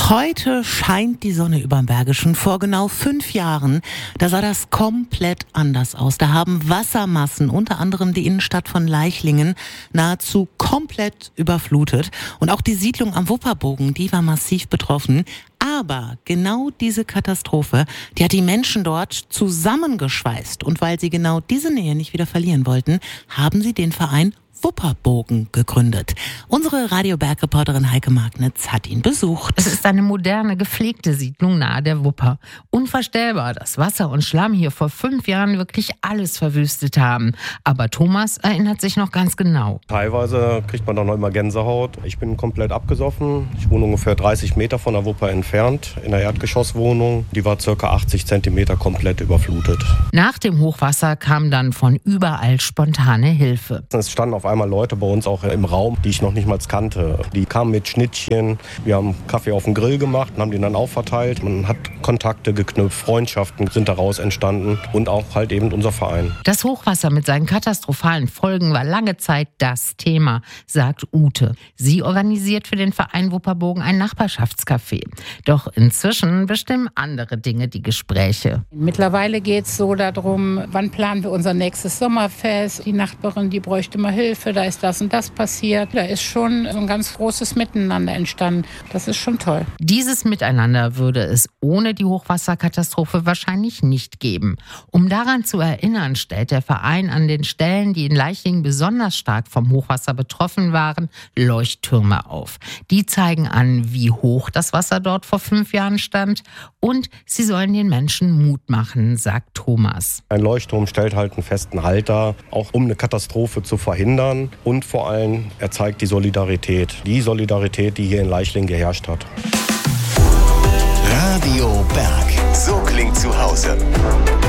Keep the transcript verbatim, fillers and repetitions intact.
Heute scheint die Sonne überm Bergischen. Vor genau fünf Jahren, da sah das komplett anders aus. Da haben Wassermassen, unter anderem die Innenstadt von Leichlingen, nahezu komplett überflutet. Und auch die Siedlung am Wupperbogen, die war massiv betroffen. Aber genau diese Katastrophe, die hat die Menschen dort zusammengeschweißt. Und weil sie genau diese Nähe nicht wieder verlieren wollten, haben sie den Verein Wupperbogen gegründet. Unsere Radio-Berg-Reporterin Heike Magnitz hat ihn besucht. Es ist eine moderne, gepflegte Siedlung nahe der Wupper. Unvorstellbar, dass Wasser und Schlamm hier vor fünf Jahren wirklich alles verwüstet haben. Aber Thomas erinnert sich noch ganz genau. Teilweise kriegt man dann noch immer Gänsehaut. Ich bin komplett abgesoffen. Ich wohne ungefähr dreißig Meter von der Wupper entfernt, in einer Erdgeschosswohnung. Die war ca. achtzig Zentimeter komplett überflutet. Nach dem Hochwasser kam dann von überall spontane Hilfe. Es standen auf einmal Leute bei uns auch im Raum, die ich noch nicht mal kannte. Die kamen mit Schnittchen, wir haben Kaffee auf dem Grill gemacht und haben den dann auch verteilt. Man hat Kontakte geknüpft, Freundschaften sind daraus entstanden und auch halt eben unser Verein. Das Hochwasser mit seinen katastrophalen Folgen war lange Zeit das Thema, sagt Ute. Sie organisiert für den Verein Wupperbogen ein Nachbarschaftscafé. Doch inzwischen bestimmen andere Dinge die Gespräche. Mittlerweile geht es so darum, wann planen wir unser nächstes Sommerfest. Die Nachbarin, die bräuchte mal Hilfe. Da ist das und das passiert. Da ist schon so ein ganz großes Miteinander entstanden. Das ist schon toll. Dieses Miteinander würde es ohne die Hochwasserkatastrophe wahrscheinlich nicht geben. Um daran zu erinnern, stellt der Verein an den Stellen, die in Leichlingen besonders stark vom Hochwasser betroffen waren, Leuchttürme auf. Die zeigen an, wie hoch das Wasser dort vor fünf Jahren stand, und sie sollen den Menschen Mut machen, sagt Thomas. Ein Leuchtturm stellt halt einen festen Halt dar, auch um eine Katastrophe zu verhindern. Und vor allem, er zeigt die Solidarität. Die Solidarität, die hier in Leichlingen geherrscht hat. Radio Berg. So klingt zu Hause.